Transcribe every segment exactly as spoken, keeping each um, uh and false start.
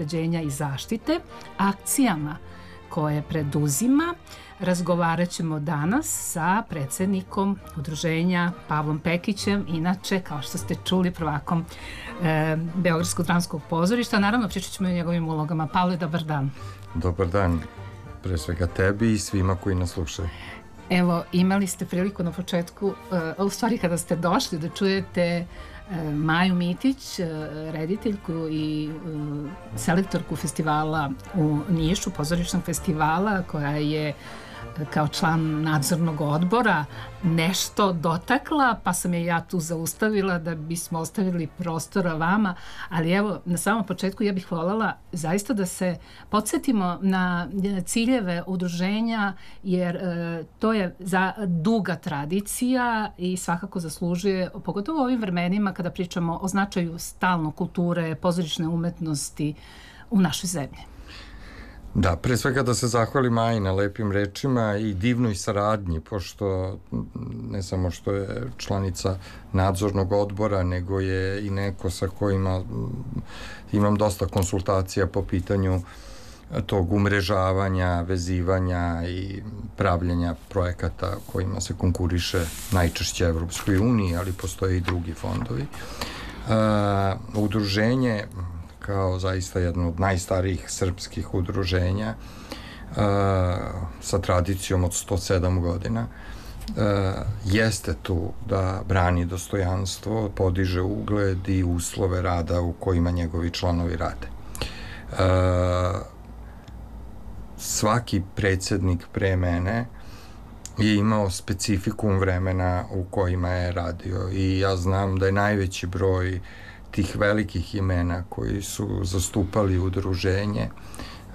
unapređenja i zaštite, akcijama koje preduzima, razgovarat ćemo danas sa predsednikom udruženja Pavlom Pekićem, inače, kao što ste čuli, prvakom e, Beogradskog dramskog pozorišta. Naravno, pričat ćemo i o njegovim ulogama. Pavle, dobar dan. Dobar dan, pre svega tebi i svima koji nas slušaju. Evo, imali ste priliku na početku, u stvari kada ste došli, da čujete Maju Mitić, rediteljku i selektorku festivala u Nišu, pozorišnog festivala, koja je kao član nadzornog odbora nešto dotakla, pa sam je ja tu zaustavila da bismo ostavili prostora vama, ali evo, na samom početku ja bih voljela zaista da se podsjetimo na ciljeve udruženja, jer e, to je za duga tradicija i svakako zaslužuje, pogotovo u ovim vremenima kada pričamo o značaju stalno kulture, pozorišne umetnosti u našoj zemlji. Da, pre svega da se zahvali Maji na lepim rečima i divnoj saradnji, pošto ne samo što je članica nadzornog odbora, nego je i neko sa kojima imam dosta konsultacija po pitanju tog umrežavanja, vezivanja i pravljenja projekata kojima se konkuriše najčešće Evropskoj uniji, ali postoje i drugi fondovi. Uh, udruženje kao zaista jedno od najstarijih srpskih udruženja uh, sa tradicijom od sto sedam godina uh, jeste tu da brani dostojanstvo, podiže ugled i uslove rada u kojima njegovi članovi rade. Uh, svaki predsednik pre mene je imao specifikum vremena u kojima je radio i ja znam da je najveći broj tih velikih imena koji su zastupali udruženje uh,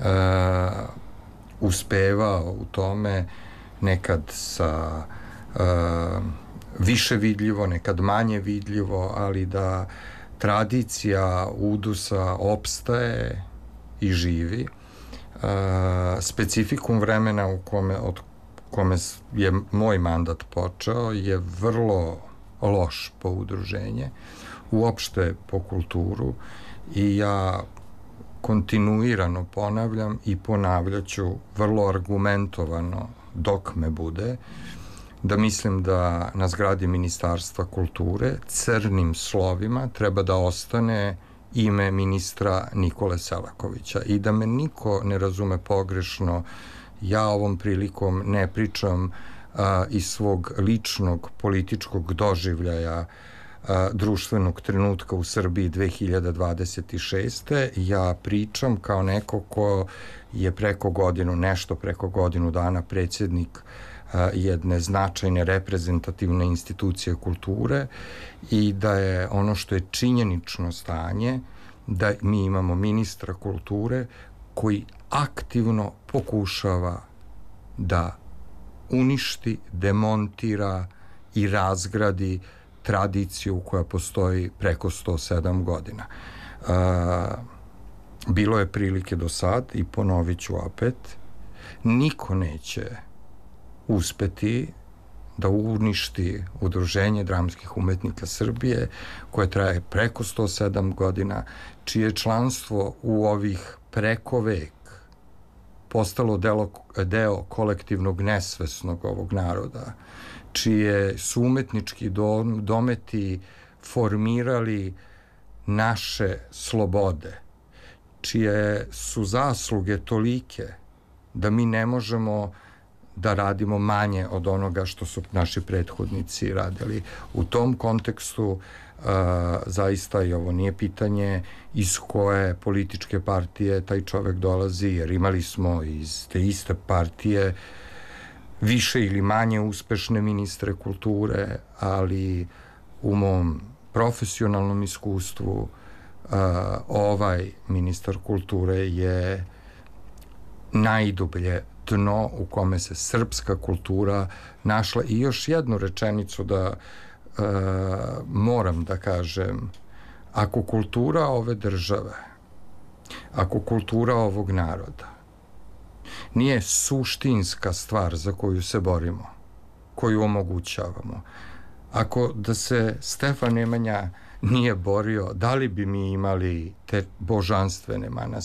uspevao u tome, nekad sa uh, više vidljivo, nekad manje vidljivo, ali da tradicija udusa opstaje i živi. Uh, specifikum vremena u kome, od kome je moj mandat počeo je vrlo loš po udruženje, uopšte po kulturu, i ja kontinuirano ponavljam i ponavljaću vrlo argumentovano dok me bude, da mislim da na zgradi Ministarstva kulture crnim slovima treba da ostane ime ministra Nikole Selakovića i da me niko ne razume pogrešno. Ja ovom prilikom ne pričam a, iz svog ličnog političkog doživljaja a, društvenog trenutka u Srbiji dve hiljade dvadeset šeste. Ja pričam kao neko ko je preko godinu, nešto preko godinu dana predsjednik a, jedne značajne reprezentativne institucije kulture i da je ono što je činjenično stanje da mi imamo ministra kulture koji aktivno pokušava da uništi, demontira i razgradi tradiciju koja postoji preko sto sedam godina. Uh, bilo je prilike do sad i ponovit ću opet, niko neće uspeti da uništi Udruženje dramskih umetnika Srbije, koje traje preko sto sedam godina, čije članstvo u ovih preko vek postalo delo, deo kolektivnog nesvesnog ovog naroda, čije su umetnički dom, dometi formirali naše slobode, čije su zasluge tolike da mi ne možemo da radimo manje od onoga što su naši prethodnici radili. U tom kontekstu uh, zaista i ovo nije pitanje iz koje političke partije taj čovek dolazi, jer imali smo iz te iste partije više ili manje uspešne ministre kulture, ali u mom profesionalnom iskustvu uh, ovaj ministar kulture je najdublje dno u kome se srpska kultura našla. I još jednu rečenicu da e, moram da kažem, ako kultura ove države, ako kultura ovog naroda nije suštinska stvar za koju se borimo, koju omogućavamo, ako da se Stefan Nemanja nije borio, da li bi mi imali te božanstvene manastire?